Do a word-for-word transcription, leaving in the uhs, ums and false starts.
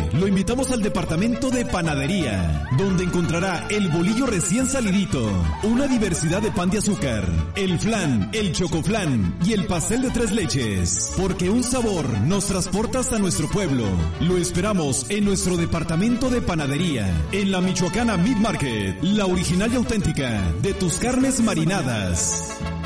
lo invitamos al departamento de panadería, donde encontrará el bolillo recién salidito, una diversidad de pan de azúcar, el flan, el chocoflan y el pastel de tres leches, porque un sabor nos transporta hasta nuestro pueblo. Lo esperamos en nuestro departamento de panadería, en la Michoacana Meat Market, la original y auténtica de tus carnes marinadas.